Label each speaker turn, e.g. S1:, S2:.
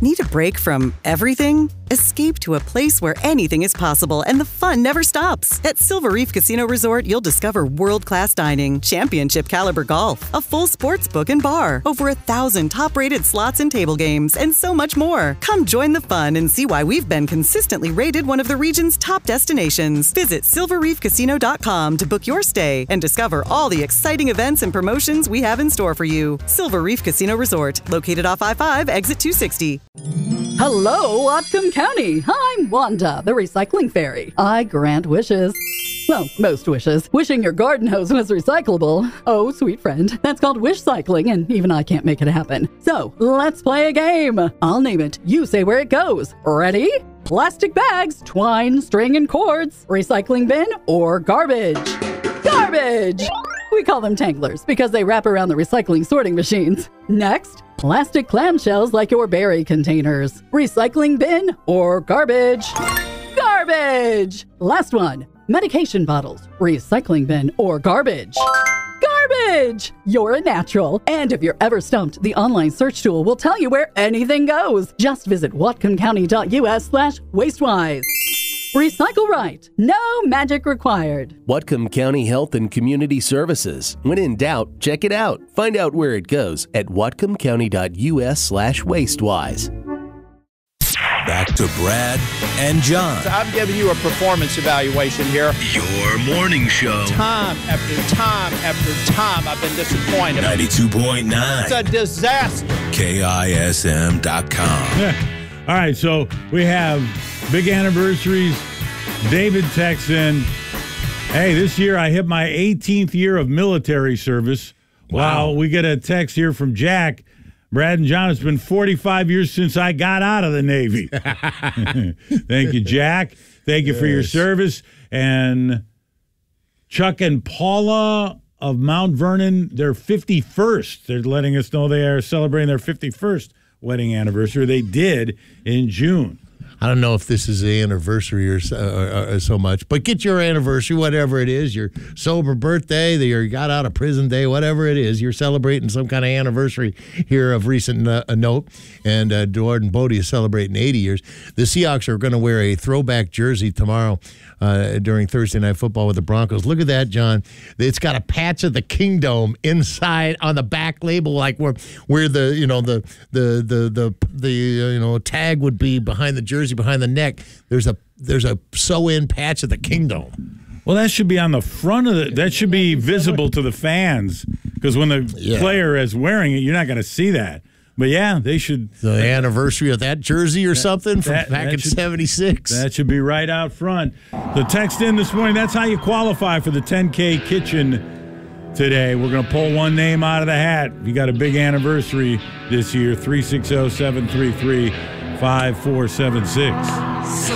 S1: Need a break from everything? Escape to a place where anything is possible and the fun never stops. At Silver Reef Casino Resort, you'll discover world-class dining, championship caliber golf, a full sports book and bar, over 1,000 top-rated slots and table games, and so much more. Come join the fun and see why we've been consistently rated one of the region's top destinations. Visit silverreefcasino.com to book your stay and discover all the exciting events and promotions we have in store for you. Silver Reef Casino Resort, located off I-5, exit 260.
S2: Hello, Whatcom County. I'm Wanda, the recycling fairy. I grant wishes. Well, most wishes. Wishing your garden hose was recyclable. Oh, sweet friend. That's called wish cycling, and even I can't make it happen. So, let's play a game. I'll name it. You say where it goes. Ready? Plastic bags, twine, string, and cords. Recycling bin or garbage? Garbage! We call them tanglers because they wrap around the recycling sorting machines. Next, plastic clamshells like your berry containers. Recycling bin or garbage? Garbage! Last one, medication bottles. Recycling bin or garbage? Garbage! You're a natural. And if you're ever stumped, the online search tool will tell you where anything goes. Just visit whatcomcounty.us/wastewise. Recycle right. No magic required.
S3: Whatcom County Health and Community Services. When in doubt, check it out. Find out where it goes at whatcomcounty.us/wastewise.
S4: Back to Brad and John.
S5: I'm giving you a performance evaluation here.
S4: Your morning show.
S5: Time after time after time, I've been disappointed.
S4: 92.9.
S5: It's a disaster.
S4: KISM.com.
S6: Yeah. All right, so we have big anniversaries. David texts in, hey, this year I hit my 18th year of military service. Wow. We get a text here from Jack. Brad and John, it's been 45 years since I got out of the Navy. Thank you, Jack. Thank you for your service. And Chuck and Paula of Mount Vernon, their 51st. They're letting us know they are celebrating their 51st wedding anniversary. They did in June.
S7: I don't know if this is the anniversary or so much, but get your anniversary, whatever it is, your sober birthday, your got out of prison day, whatever it is, you're celebrating some kind of anniversary here of recent note. And Jordan Bodie is celebrating 80 years. The Seahawks are going to wear a throwback jersey tomorrow during Thursday Night Football with the Broncos. Look at that, John. It's got a patch of the Kingdome inside on the back label, like where the tag would be behind the jersey, behind the neck. There's a sew-in patch of the Kingdome.
S6: Well, that should be on the front of it. That should be visible to the fans, because when the player is wearing it, you're not going to see that. But yeah, they should.
S7: The anniversary of that jersey or something from back in 76.
S6: That should be right out front. The text in this morning, that's how you qualify for the 10K kitchen today. We're going to pull one name out of the hat. You got a big anniversary this year, 360-733-5476.